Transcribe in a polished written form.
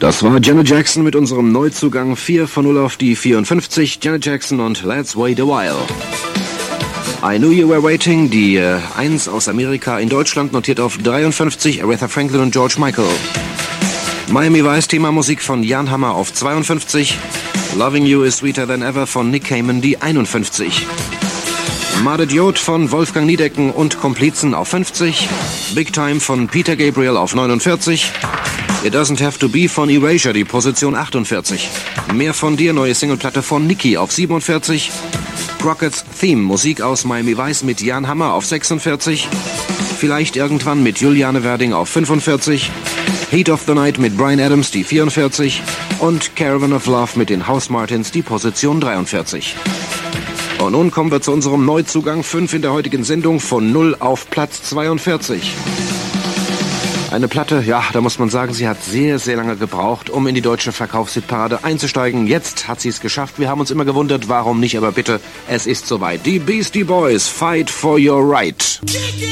Das war Janet Jackson mit unserem Neuzugang 4 von 0 auf die 54. Janet Jackson und Let's Wait a While. I Knew You Were Waiting, die 1 aus Amerika, in Deutschland notiert auf 53, Aretha Franklin und George Michael. Miami Vice Themamusik von Jan Hammer auf 52. Loving You is Sweeter Than Ever von Nick Cayman, die 51. Mad Idiot von Wolfgang Niedecken und Komplizen auf 50. Big Time von Peter Gabriel auf 49. It Doesn't Have to Be von Erasure, die Position 48. Mehr von dir, neue Singleplatte von Niki auf 47. Crockett's Theme, Musik aus Miami Vice mit Jan Hammer auf 46. Vielleicht irgendwann mit Juliane Werding auf 45. Heat of the Night mit Bryan Adams, die 44. Und Caravan of Love mit den House Martins, die Position 43. Und nun kommen wir zu unserem Neuzugang 5 in der heutigen Sendung, von 0 auf Platz 42. Eine Platte, ja, da muss man sagen, sie hat sehr, sehr lange gebraucht, um in die deutsche Verkaufshitparade einzusteigen. Jetzt hat sie es geschafft. Wir haben uns immer gewundert, warum nicht, aber bitte, es ist soweit. Die Beastie Boys, Fight for Your Right.